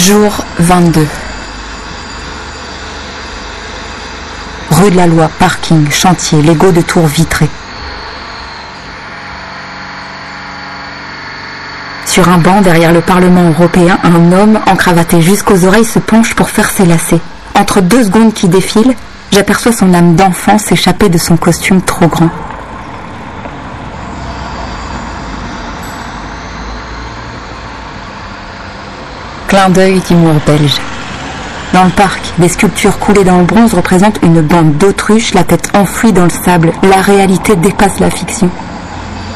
Jour 22. Rue de la Loi, parking, chantier, Lego de tours vitrées. Sur un banc derrière le Parlement européen, un homme encravaté jusqu'aux oreilles se penche pour faire ses lacets. Entre 2 secondes qui défilent, j'aperçois son âme d'enfant s'échapper de son costume trop grand. Clin d'œil d'humour belge. Dans le parc, des sculptures coulées dans le bronze représentent une bande d'autruches, la tête enfouie dans le sable. La réalité dépasse la fiction.